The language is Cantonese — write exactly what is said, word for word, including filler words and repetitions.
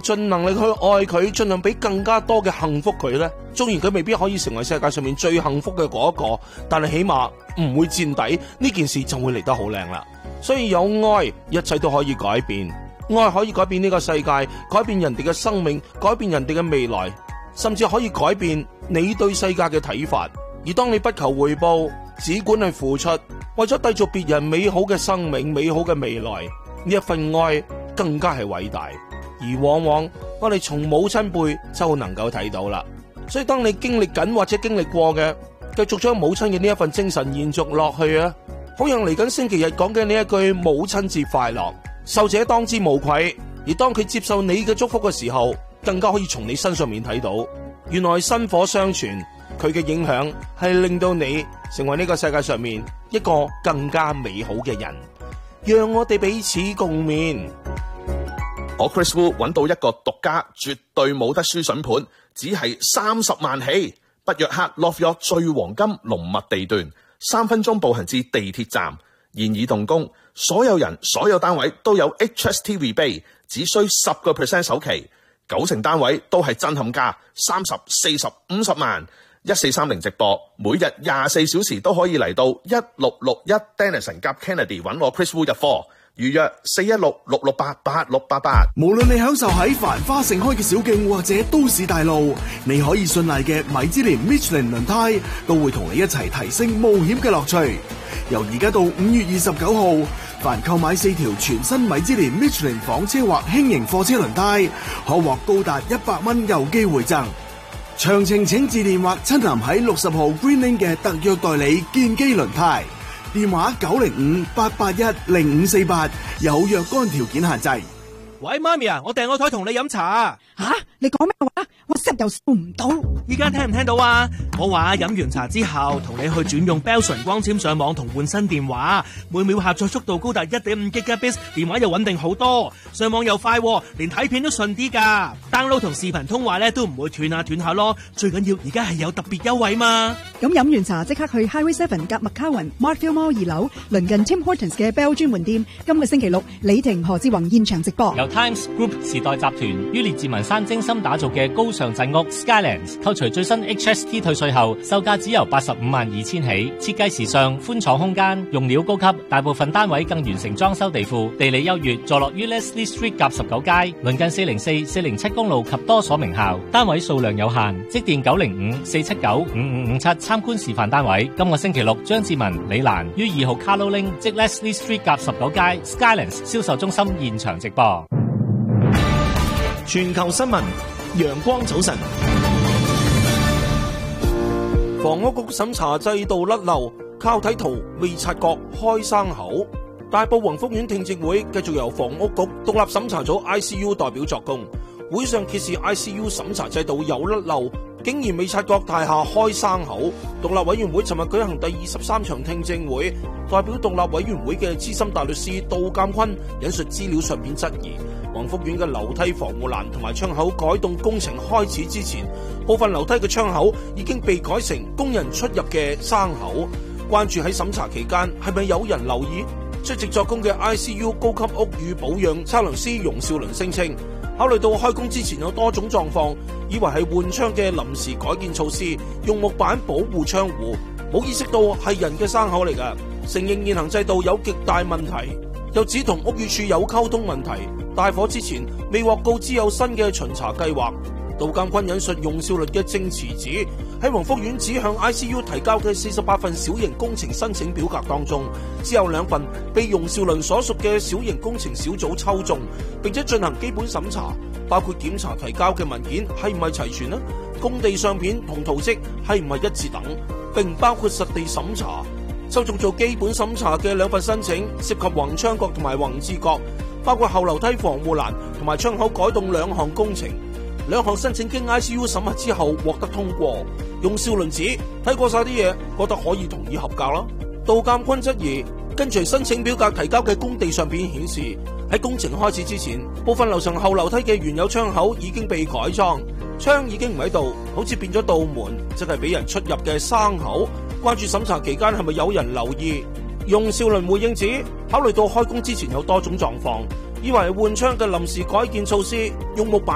盡能力去愛佢，盡量俾更加多嘅幸福佢呢？縱然佢未必可以成為世界上面最幸福嘅嗰一個，但係起碼唔會墊底，呢件事就會嚟得好靚啦。所以有愛，一切都可以改變，愛可以改變呢個世界，改變人哋嘅生命，改變人哋嘅未來，甚至可以改變你對世界嘅睇法。而當你不求回報，只管去付出，為咗締造別人美好嘅生命、美好嘅未來，呢一份愛更加係偉大。而往往我哋從母親輩就能夠睇到啦。所以當你經歷緊或者經歷過嘅，繼續將母親嘅呢一份精神延續落去啊！好讓嚟緊星期日講嘅呢一句母親節快樂，受者當之無愧。而當佢接受你嘅祝福嘅時候，更加可以從你身上面睇到，原來薪火相傳，佢嘅影響係令到你成為呢個世界上面一個更加美好嘅人。讓我哋彼此共勉。 我 Chris Wu 揾到一個獨家絕對冇得輸筍盤，只係三十萬起，北約克 Love York 最黃金龍脈地段，三分鐘步行至地鐵站，現已動工，所有人所有單位都有 H S T rebate， 只需十個 percent 首期，九成單位都係震撼價，三十、四十、五十萬，一四三零直播，每日廿四小時都可以嚟到一六六一 Denison 夾 Kennedy 揾我 Chris Wu 入貨。預約四一六六六八八六八八。 無論你享受喺繁花盛開嘅小徑或者都市大路，你可以信賴嘅米芝蓮 Michelin 輪胎都會同你一齊提升冒險嘅樂趣。由而家到五月二十九號，凡購買四條全新米芝蓮 Michelin 房車或輕型貨車輪胎，可獲高達一百蚊郵寄回贈。詳情請致電或親臨喺六十號 Green Lane 嘅特約代理建基輪胎。電話九零五八八一零五四八，有若干條件限制。 喂，媽咪啊，我訂個台同你飲茶啊！ 吓，你講咩話？我息又收唔到。 依家聽唔聽到啊？我話飲完茶之後，同你去轉用 Bell 純光纖上網同換新電話，每秒下載速度高達 一點五 Gigabits， 電話又穩定好多，上網又快，連睇片都順啲噶。download 同視頻通話咧都唔會斷下斷下咯。最緊要而家係有特別優惠嘛。 咁飲完茶即刻去 Highway Seven 夾麥卡雲 Markfield Mall 二樓，鄰近 Tim Hortons 嘅 Bell 專門店。今個星期六，李婷何志宏現場直播。 由 Times Group 時代集團於列治文山精心打造嘅高尚鎮屋 Skylands， 扣除最新 H S T 退稅後，售價只由八十五萬二千起。設計時尚，寬敞空間，用料高級，大部分單位更完成裝修地庫，地理優越，坐落於 Leslie Street 夾十九街，鄰近四零四、四零七公路及多所名校。單位數量有限，即電九零五四七九五五五七參觀示範單位。今個星期六，張志文、李蘭於二號 Carlo Link 即 Leslie Street 夾十九街 Skylands 銷售中心現場直播。 全球新聞，陽光早晨。房屋局審查制度甩漏，靠睇圖未察覺開生口。大埔宏福苑聽證會繼續由房屋局獨立審查組 I C U 代表作供，會上揭示 I C U 審查制度有甩漏，竟然未察覺大廈開生口。獨立委員會尋日舉行第二十三場聽證會，代表獨立委員會嘅資深大律師杜鑑坤引述資料上面質疑，宏福苑嘅樓梯防護欄同埋窗口改動工程開始之前，部分樓梯嘅窗口已經被改成工人出入嘅生口。關注喺審查期間係咪有人留意？出席作供嘅 I C U 高級屋宇保養測量師容少麟聲稱，考慮到開工之前有多種狀況，以為係換窗嘅臨時改建措施，用木板保護窗戶，冇意識到係人嘅生口嚟㗎，承認現行制度有極大問題，又指同屋宇署有溝通問題，大火之前未獲告知有新嘅巡查計劃。杜鑑坤引述容少麟嘅證詞指，喺宏福苑只向 I C U 提交嘅四十八份小型工程申請表格當中，只有兩份被容少麟所屬嘅小型工程小組抽中，並且進行基本審查，包括檢查提交嘅文件係唔係齊全呢？工地相片同圖則係唔係一致等，並唔包括實地審查。抽中做基本審查嘅兩份申請涉及宏窗角同埋宏志角，包括後樓梯防護欄同埋窗口改動兩項工程。兩項申請經 I C U 審核之後獲得通過。容少麟指睇過晒啲嘢，覺得可以同意合格啦。杜鑑坤質疑，跟隨申請表格提交嘅工地相片顯示，喺工程開始之前，部分樓層後樓梯嘅原有窗口已經被改裝，窗已經唔喺度，好似變咗道門，即係俾人出入嘅生口。關注審查期間係咪有人留意？容少麟回應指，考慮到開工之前有多種狀況，以為係換窗嘅臨時改建措施，用木板